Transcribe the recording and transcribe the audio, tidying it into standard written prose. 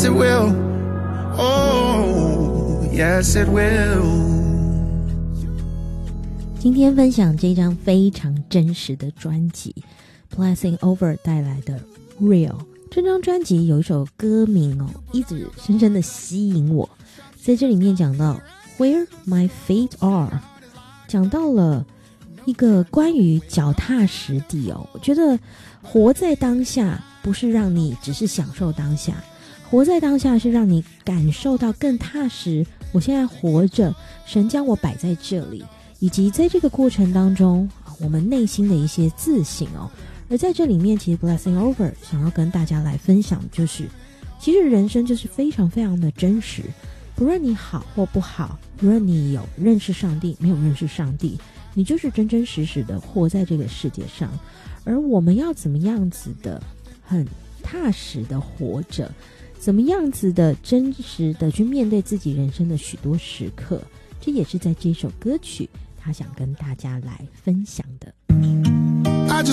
it will. Oh, yes it will. 今天分享这张非常真实的专辑 Blessing Over 带来的 Real。 这张专辑有一首歌名一直深深的吸引我，在这里面讲到 Where my feet are， 讲到了一个关于脚踏实地我觉得活在当下不是让你只是享受当下，活在当下是让你感受到更踏实，我现在活着，神将我摆在这里，以及在这个过程当中我们内心的一些自省而在这里面其实 Blessing Over 想要跟大家来分享就是其实人生就是非常非常的真实，不论你好或不好，不论你有认识上帝没有认识上帝，你就是真真实实的活在这个世界上。而我们要怎么样子的很踏实的活着，怎么样子的真实的去面对自己人生的许多时刻，这也是在这首歌曲他想跟大家来分享的。